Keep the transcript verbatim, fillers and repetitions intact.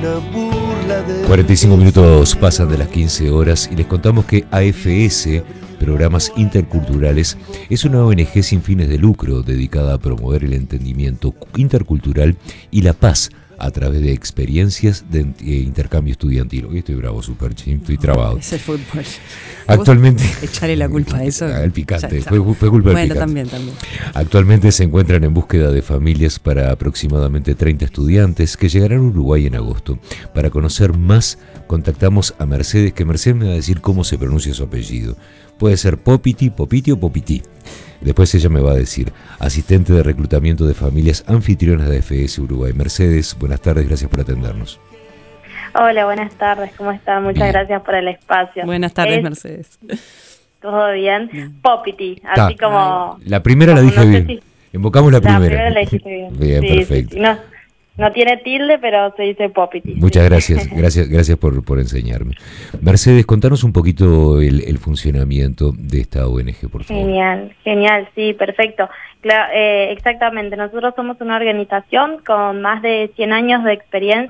cuarenta y cinco minutos pasan de las quince horas y les contamos que A F S, Programas Interculturales, es una O N G sin fines de lucro dedicada a promover el entendimiento intercultural y la paz a través de experiencias de intercambio estudiantil. Hoy estoy bravo, super chin, estoy trabado. Es el fútbol. Actualmente... Echarle la culpa a eso. El picante, fue, fue culpa del bueno, picante. también, también. Actualmente se encuentran en búsqueda de familias para aproximadamente treinta estudiantes que llegarán a Uruguay en agosto. Para conocer más, contactamos a Mercedes, que Mercedes me va a decir cómo se pronuncia su apellido. Puede ser Popiti, Popiti o Popiti. Después ella me va a decir, asistente de reclutamiento de familias anfitrionas de A F S Uruguay. Mercedes, buenas tardes, gracias por atendernos. Hola, buenas tardes, ¿cómo están? Muchas bien. gracias por el espacio. Buenas tardes, es, Mercedes. ¿Todo bien? bien. Popiti, así Ta. como... La primera la dije no bien. Si, Invocamos la, la primera. primera la dijiste bien. Bien, sí, perfecto. Sí, sí. No, no tiene tilde, pero se dice Popiti. Muchas sí. gracias, gracias, gracias por, por enseñarme. Mercedes, contanos un poquito el, el funcionamiento de esta O N G, por favor. Genial, genial, sí, perfecto. Claro, eh, exactamente, nosotros somos una organización con más de cien años de experiencia